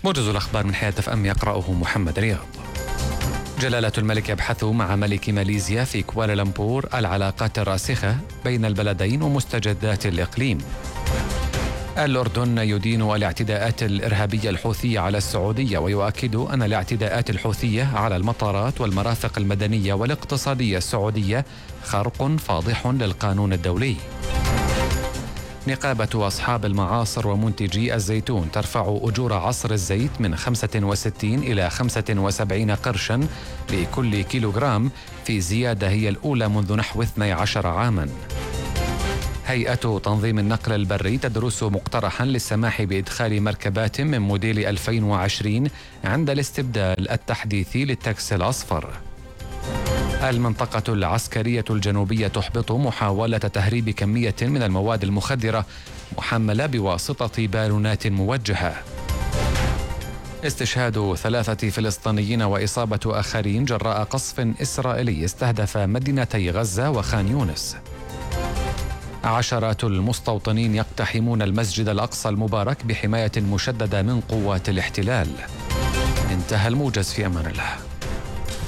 موجز الأخبار من حياة FM يقرأه محمد رياض. جلالة الملك يبحث مع ملك ماليزيا في كوالالمبور العلاقات الراسخة بين البلدين ومستجدات الإقليم. الأردن يدين الاعتداءات الإرهابية الحوثية على السعودية ويؤكد أن الاعتداءات الحوثية على المطارات والمرافق المدنية والاقتصادية السعودية خرق فاضح للقانون الدولي. نقابة أصحاب المعاصر ومنتجي الزيتون ترفع أجور عصر الزيت من 65 إلى 75 قرشا لكل كيلوغرام، في زيادة هي الأولى منذ نحو 12 عاما. هيئة تنظيم النقل البري تدرس مقترحا للسماح بإدخال مركبات من موديل 2020 عند الاستبدال التحديثي للتاكسي الأصفر. المنطقة العسكرية الجنوبية تحبط محاولة تهريب كمية من المواد المخدرة محملة بواسطة بالونات موجهة. استشهاد 3 فلسطينيين وإصابة آخرين جراء قصف إسرائيلي استهدف مدينتي غزة وخان يونس. عشرات المستوطنين يقتحمون المسجد الأقصى المبارك بحماية مشددة من قوات الاحتلال. انتهى الموجز، في أمان الله.